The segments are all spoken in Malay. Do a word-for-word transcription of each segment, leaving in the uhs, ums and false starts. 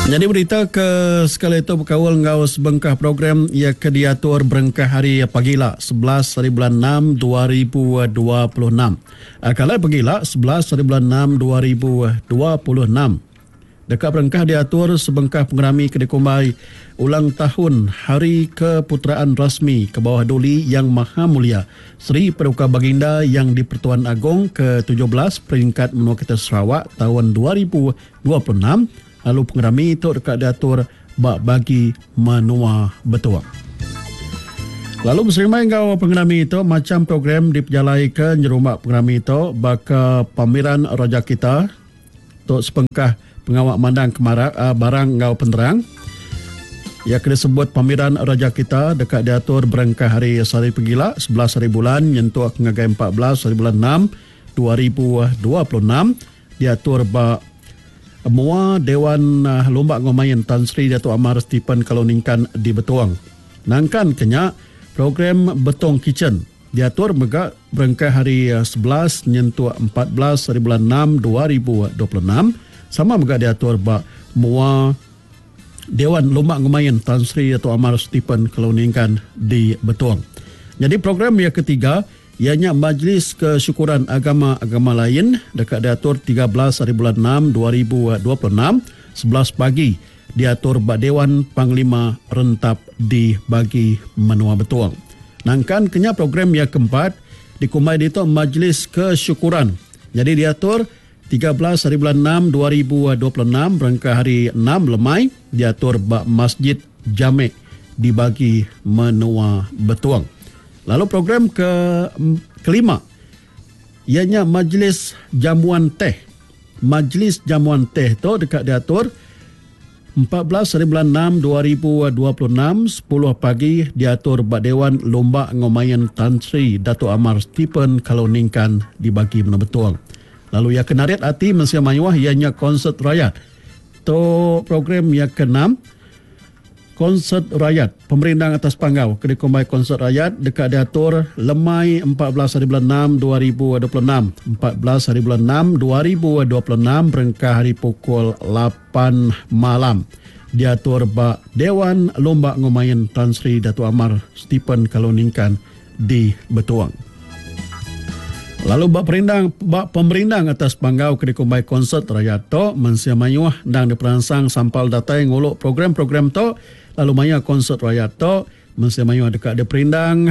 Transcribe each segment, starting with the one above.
Jadi berita ke sekali itu berkawal ngau sebengkah program ia kediatur berengkah hari pagila sebelas hari bulan enam dua ribu dua puluh enam. Kalau pagila sebelas hari bulan enam dua ribu dua puluh enam. Dekat berengkah diatur sebengkah pengerami kedekumai ulang tahun Hari Keputeraan Rasmi ke bawah Duli Yang Maha Mulia Seri Paduka Baginda Yang di-Pertuan Agong ke tujuh belas peringkat menua kita Sarawak tahun dua ribu dua puluh enam. Lalu pengerami itu dekat diatur bak bagi menua betuang. Lalu berserimai ngau pengerami itu macam program diperjalai ke nyerumak pengerami itu baka pameran Raja Kita untuk sepengkah pengawak mandang kemarak uh, barang ngau penterang. Ia kena sebut pameran Raja Kita dekat diatur berengkah hari Sari Pegila sebelas hari bulan nyentuh kengagai empat belas hari bulan enam dua ribu dua puluh enam diatur bak Mua Dewan uh, Lomba Ngomayan Tan Sri Datuk Amar Stephen Kaloningkan di Betuang. Nangkan kenya program Betong Kitchen diatur megak berengkah hari uh, sebelas nyentuh empat belas hari bulan enam dua ribu dua puluh enam. Sama megak diatur bak Mua Dewan Lomba Ngomayan Tan Sri Datuk Amar Stephen Kaloningkan di Betuang. Jadi program yang ketiga ianya Majlis Kesyukuran Agama-Agama Lain dekat diatur tiga belas hari bulan enam dua ribu dua puluh enam sebelas pagi diatur bak Dewan Panglima Rentap di bagi menua Betuang. Nangkan kenya program yang keempat dikumai itu Majlis Kesyukuran. Jadi diatur tiga belas hari bulan enam dua ribu dua puluh enam berengkah hari enam Lemai diatur bak Masjid Jamek di bagi menua Betuang. Lalu program ke kelima ianya Majlis Jamuan Teh. Majlis Jamuan Teh tu dekat diatur empat belas hari bulan enam dua ribu dua puluh enam sepuluh pagi diatur bak Dewan Lomba Ngomayan Tan Sri Datuk Amar Stephen Kaloningkan di bagi menua Betuang. Lalu yang kenarit hati Malaysia Mayuah ianya konsert rakyat. Tu program yang keenam Konsert Rakyat, Pemerintah atas Panggau, Kedekumai Konsert Rakyat dekat diatur Lemai empat belas hari bulan enam dua ribu dua puluh enam. empat belas hari bulan enam dua ribu dua puluh enam berengkah hari pukul lapan malam. Diatur bak Dewan Lomba Ngomayan Tan Sri Datuk Amar Stephen Kaloningkan di Betuang. Lalu bak perindang bak pemerintah atas Panggau Kedekumai Konsert Rakyat to Malaysia Mayuah dan diperangsang sampal datai ngolok program-program to. Lalu maya konsert rakyat to Malaysia Mayuah dekat ada perindang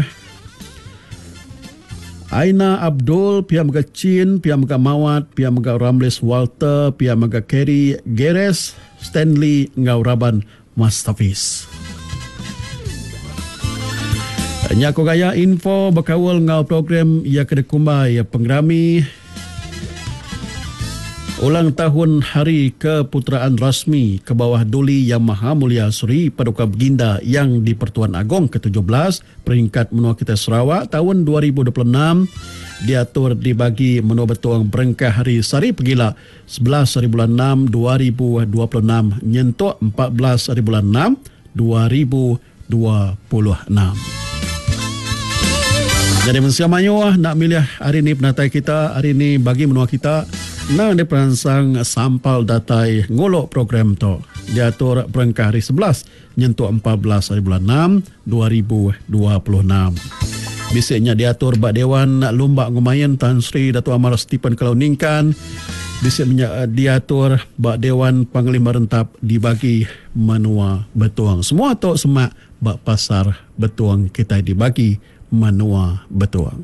Aina Abdul, pihak Mega Chin, pihak Mega Mawat, pihak Mega Ramlis Walter, pihak Mega Kerry Geres, Stanley Ngau Raban Mastafis. Nya ko gaya info bakawal ngau program ia kedekumai pengerami ulang tahun Hari Keputeraan Rasmi ke bawah Duli Yang Maha Mulia Seri Paduka Baginda Yang di-Pertuan Agong ke tujuh belas peringkat menua kita Sarawak tahun dua ribu dua puluh enam diatur dibagi menua Betuang berengkah hari Sari Pegila sebelas hari bulan enam dua ribu dua puluh enam nyentuk empat belas hari bulan enam dua ribu dua puluh enam. Jadi Malaysia Mayuah nak milih hari ini penatai kita, hari ini bagi menua kita, nak diperangsang sampal datai ngolok program tu. Diatur berengkah hari sebelas, nyentuh empat belas hari bulan enam dua ribu dua puluh enam. Bisiknya diatur bak Dewan Lomba Ngomayan Tan Sri Datuk Amar Stephen Kaloningkan. Bisiknya diatur bak Dewan Panglima Rentap dibagi menua Betuang. Semua tu semak bak pasar Betuang kita dibagi menua Betuang.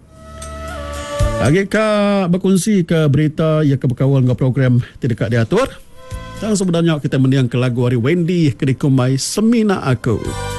Agaknya berkongsi ke berita yang kebekawal dengan program tidak diatur. Dan sebenarnya kita mendiang ke lagu hari Wendy Kedekumai Semina Aku.